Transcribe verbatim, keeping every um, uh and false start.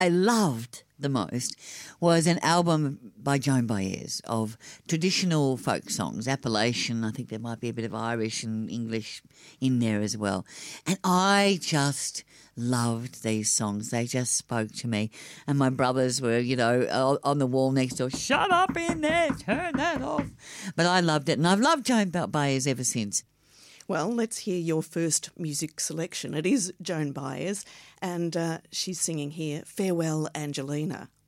I loved the most was an album by Joan Baez of traditional folk songs, Appalachian. I think there might be a bit of Irish and English in there as well. And I just loved these songs. They just spoke to me. And my brothers were, you know, on the wall next door, shut up in there, turn that off. But I loved it, and I've loved Joan Baez ever since. Well, let's hear your first music selection. It is Joan Baez, and uh, she's singing here, Farewell, Angelina.